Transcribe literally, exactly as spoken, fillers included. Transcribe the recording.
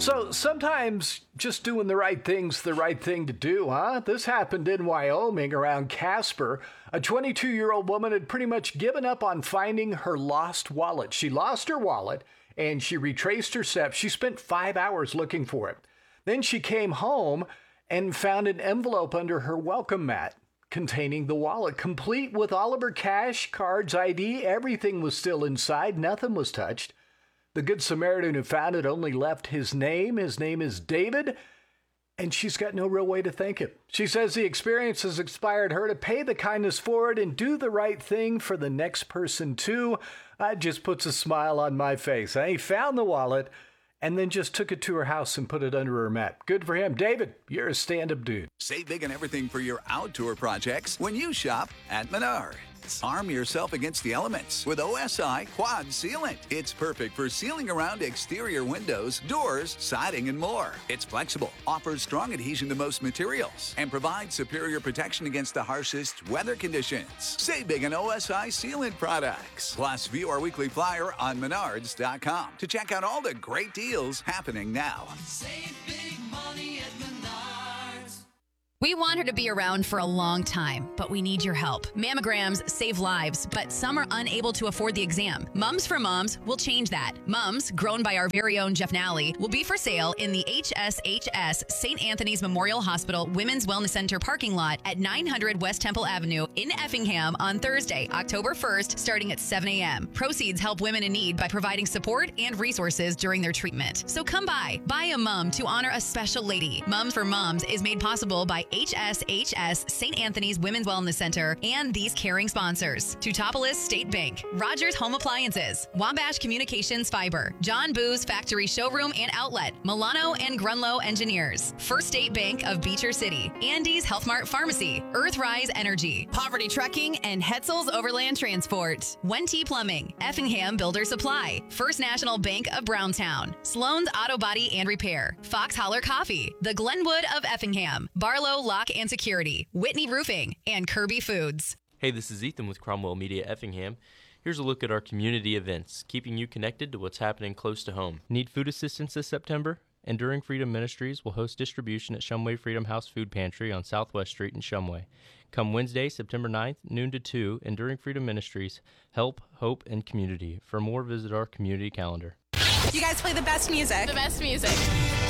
So sometimes just doing the right thing's the right thing to do, huh? This happened in Wyoming around Casper. A twenty-two-year-old woman had pretty much given up on finding her lost wallet. She lost her wallet and she retraced her steps. She spent five hours looking for it. Then she came home and found an envelope under her welcome mat containing the wallet, complete with all of her cash, cards, I D. Everything was still inside. Nothing was touched. The Good Samaritan who found it only left his name. His name is David, and she's got no real way to thank him. She says the experience has inspired her to pay the kindness forward and do the right thing for the next person, too. That just puts a smile on my face. He found the wallet and then just took it to her house and put it under her mat. Good for him. David, you're a stand-up dude. Save big on everything for your outdoor projects when you shop at Menards. Arm yourself against the elements with O S I Quad Sealant. It's perfect for sealing around exterior windows, doors, siding, and more. It's flexible, offers strong adhesion to most materials, and provides superior protection against the harshest weather conditions. Save big on O S I Sealant products. Plus, view our weekly flyer on menards dot com to check out all the great deals happening now. Save big money at Menards. We want her to be around for a long time, but we need your help. Mammograms save lives, but some are unable to afford the exam. Mums for Moms will change that. Mums, grown by our very own Jeff Nally, will be for sale in the H S H S Saint Anthony's Memorial Hospital Women's Wellness Center parking lot at nine hundred West Temple Avenue in Effingham on Thursday, October first, starting at seven a.m. Proceeds help women in need by providing support and resources during their treatment. So come by, buy a mum to honor a special lady. Mums for Moms is made possible by H S H S Saint Anthony's Women's Wellness Center and these caring sponsors: Teutopolis State Bank, Rogers Home Appliances, Wabash Communications Fiber, John Boo's Factory Showroom and Outlet, Milano and Grunlow Engineers, First State Bank of Beecher City, Andy's Health Mart Pharmacy, Earthrise Energy, Poverty Trucking, and Hetzel's Overland Transport, Wente Plumbing, Effingham Builder Supply, First National Bank of Brownstown, Sloan's Auto Body and Repair, Fox Holler Coffee, the Glenwood of Effingham, Barlow Lock and Security, Whitney Roofing, and Kirby Foods. Hey, this is Ethan with Cromwell Media Effingham. Here's a look at our community events, keeping you connected to what's happening close to home. Need food assistance this September? Enduring Freedom Ministries will host distribution at Shumway Freedom House Food Pantry on Southwest Street in Shumway. Come Wednesday, September ninth, noon to two, Enduring Freedom Ministries, help, hope, and community. For more, visit our community calendar. You guys play the best music. The best music.